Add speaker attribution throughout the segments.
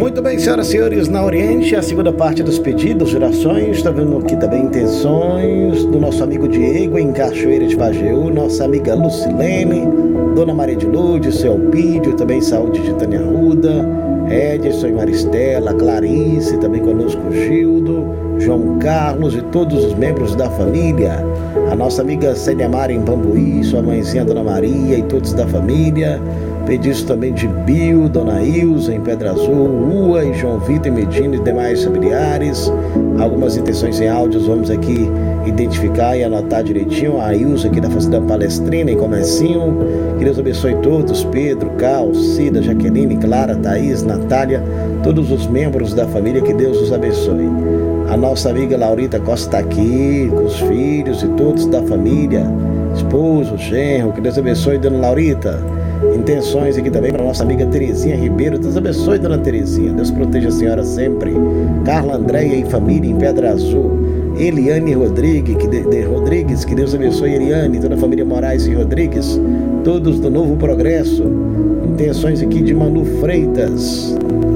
Speaker 1: Muito bem, senhoras e senhores, na Oriente, a segunda parte dos pedidos, orações. Está vendo aqui também intenções do nosso amigo Diego em Cachoeira de Pajeú, nossa amiga Lucilene, Dona Maria de Lourdes, seu Elpídio, também saúde de Tânia Arruda, Edson e Maristela, Clarice, também conosco Gildo, João Carlos e todos os membros da família, a nossa amiga Célia Mara em Pambuí, sua mãezinha Dona Maria e todos da família. Pedidos também de Bio, Dona Ilza em Pedra Azul, Ua e João Vitor em Medina e demais familiares. Algumas intenções em áudios vamos aqui identificar e anotar direitinho. A Ilza aqui da Fazenda Palestrina em Comecinho. Que Deus abençoe todos, Pedro, Cal, Cida, Jaqueline, Clara, Thaís, Natália, todos os membros da família, que Deus os abençoe. A nossa amiga Laurita Costa está aqui, com os filhos e todos da família, esposo, genro, que Deus abençoe, Dona Laurita. Intenções aqui também para nossa amiga Terezinha Ribeiro. Deus abençoe, Dona Terezinha. Deus proteja a senhora sempre. Carla Andréia e família em Pedra Azul. Eliane Rodrigues, que Deus abençoe Eliane, toda a família Moraes e Rodrigues, todos do Novo Progresso. Intenções aqui de Manu Freitas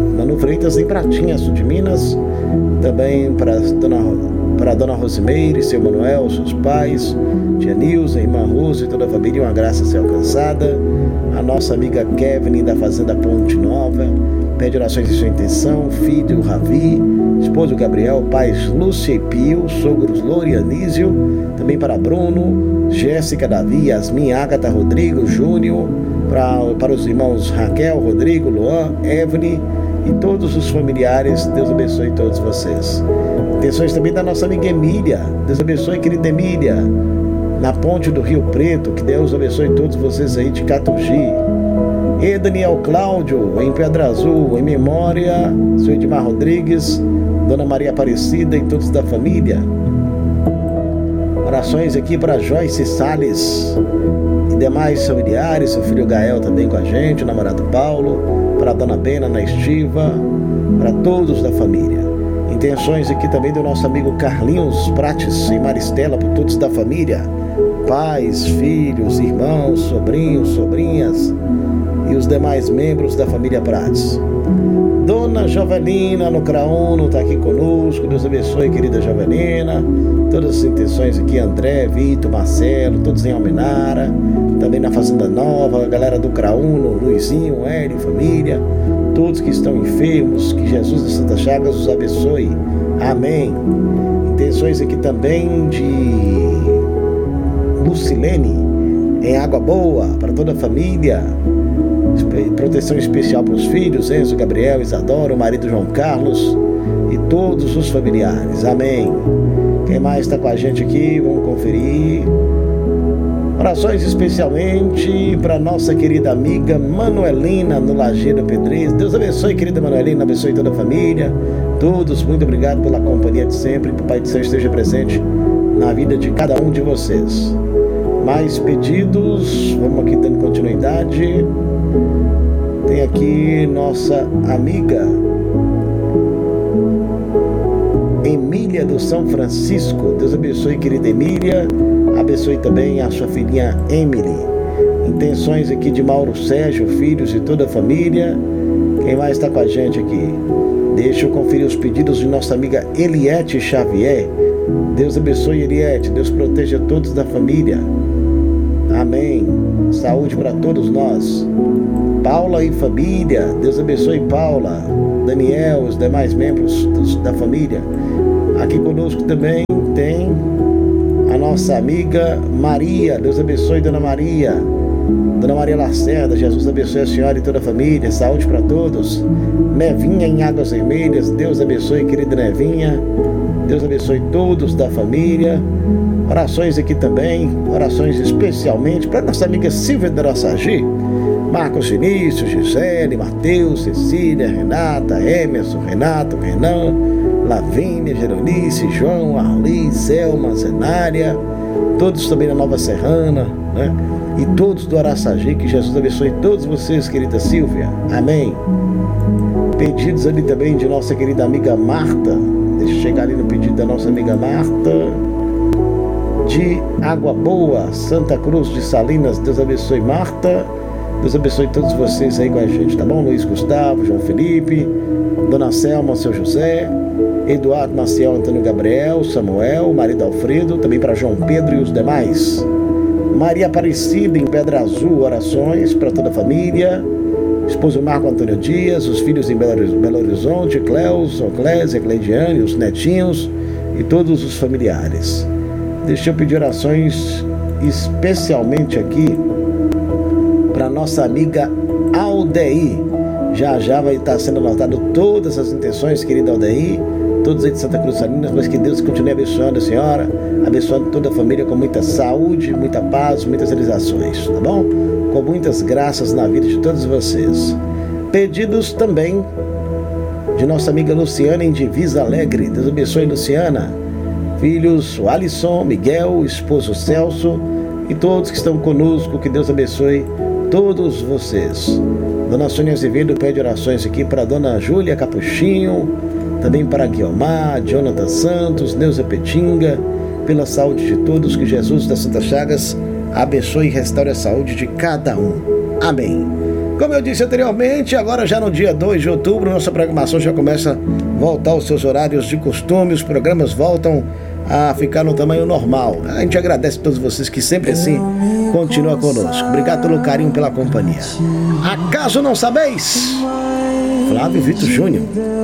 Speaker 1: em Pratinha, sul de Minas. Também para Dona Rosimeire, seu Manuel, seus pais, tia Nilza, irmã Rosa e toda a família, uma graça a ser alcançada. A nossa amiga Kevin da Fazenda Ponte Nova pede orações em sua intenção, filho Ravi, esposo Gabriel, pais Lúcia e Pio, sogros Loura e Anísio, também para Bruno, Jéssica, Davi, Yasmin, Ágata, Rodrigo, Júnior, para os irmãos Raquel, Rodrigo, Luan, Evelyn e todos os familiares. Deus abençoe todos vocês. Intenções também da nossa amiga Emília. Deus abençoe, querida Emília, na ponte do Rio Preto. Que Deus abençoe todos vocês aí de Catugi. E Daniel Cláudio em Pedra Azul, em memória seu Edmar Rodrigues, Dona Maria Aparecida e todos da família. Orações aqui para Joyce Salles e demais familiares, seu filho Gael também com a gente, o namorado Paulo, para a Dona Bena na estiva, para todos da família. Intenções aqui também do nosso amigo Carlinhos Prates e Maristela, por todos da família, pais, filhos, irmãos, sobrinhos, sobrinhas e os demais membros da família Prates. Dona Jovelina no Craúno está aqui conosco. Deus abençoe, querida Jovelina. Todas as intenções aqui, André, Vitor, Marcelo, todos em Almenara, também na Fazenda Nova, a galera do Craúno, Luizinho, Hélio, família, todos que estão enfermos, que Jesus de Santa Chagas os abençoe. Amém. Intenções aqui também de Lucilene em Água Boa, para toda a família. Proteção especial para os filhos, Enzo, Gabriel, Isadora, o marido João Carlos e todos os familiares. Amém. Quem mais está com a gente aqui? Vamos conferir. Orações especialmente para nossa querida amiga Manuelina no Lajeiro Pedrez. Deus abençoe, querida Manuelina, abençoe toda a família, todos. Muito obrigado pela companhia de sempre. Que o Pai do Céu esteja presente na vida de cada um de vocês. Mais pedidos, vamos aqui dando continuidade. Tem aqui nossa amiga Emília do São Francisco. Deus abençoe, querida Emília. Abençoe também a sua filhinha Emily. Intenções aqui de Mauro Sérgio, filhos e toda a família. Quem mais está com a gente aqui? Deixa eu conferir os pedidos de nossa amiga Eliette Xavier. Deus abençoe, Eliette. Deus proteja todos da família. Amém. Saúde para todos nós. Paula e família. Deus abençoe, Paula, Daniel, os demais membros da família. Aqui conosco também tem a nossa amiga Maria. Deus abençoe, Dona Maria. Dona Maria Lacerda, Jesus abençoe a senhora e toda a família. Saúde para todos. Nevinha em Águas Vermelhas. Deus abençoe, querida Nevinha. Deus abençoe todos da família. Orações aqui também, orações especialmente para nossa amiga Silvia de Araçagi, Marcos Vinícius, Gisele, Mateus, Cecília, Renata, Emerson, Renato, Renan, Lavínia, Geronice, João, Arli, Selma, Zenária, todos também da Nova Serrana, né? E todos do Araçagi. Que Jesus abençoe todos vocês, querida Silvia. Amém. Pedidos ali também de nossa querida amiga Marta. Deixa eu chegar ali no pedido da nossa amiga Marta, de Água Boa, Santa Cruz de Salinas. Deus abençoe, Marta. Deus abençoe todos vocês aí com a gente, tá bom? Luiz Gustavo, João Felipe, Dona Selma, seu José, Eduardo Maciel, Antônio Gabriel, Samuel, marido Alfredo, também para João Pedro e os demais. Maria Aparecida, em Pedra Azul, orações para toda a família. Esposo Marco Antônio Dias, os filhos em Belo Horizonte, Cleus, Oclésia, Cleidiane, os netinhos e todos os familiares. Deixa eu pedir orações especialmente aqui para nossa amiga Aldeir. Já vai estar sendo anotado todas as intenções, querida Aldeir, todos aí de Santa Cruz Salinas, mas que Deus continue abençoando a senhora, abençoando toda a família com muita saúde, muita paz, muitas realizações, tá bom? Com muitas graças na vida de todos vocês. Pedidos também de nossa amiga Luciana em Divisa Alegre. Deus abençoe, Luciana. Filhos, o Alisson, Miguel, esposo Celso e todos que estão conosco, que Deus abençoe todos vocês. Dona Sônia Azevedo pede orações aqui para Dona Júlia Capuchinho, também para Guiomar, Jonathan Santos, Neuza Petinga, pela saúde de todos, que Jesus das Santas Chagas abençoe e restaure a saúde de cada um. Amém. Como eu disse anteriormente, agora já no dia 2 de outubro, nossa programação já começa a voltar aos seus horários de costume, os programas voltam a ficar no tamanho normal. A gente agradece a todos vocês que sempre assim continuam conosco. Obrigado pelo carinho, pela companhia. Acaso não sabeis? Flávio Vitor Júnior.